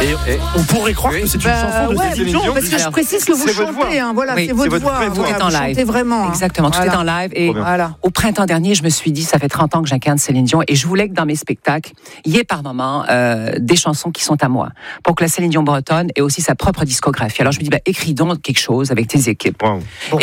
On pourrait croire que c'est une chanson de Céline Dion. Parce que je précise que vous chantez, voilà, c'est votre voix. Tout est en live. Chantez vraiment. Exactement, tout est en live. Et au printemps dernier, je me suis dit, ça fait 30 ans que j'incarne Céline Dion et je voulais que dans mes spectacles, il y ait par moments des chansons qui sont à moi, pour que la Céline Dion bretonne ait aussi sa propre discographie. Alors je me dis, écris donc quelque chose avec tes équipes. Wow.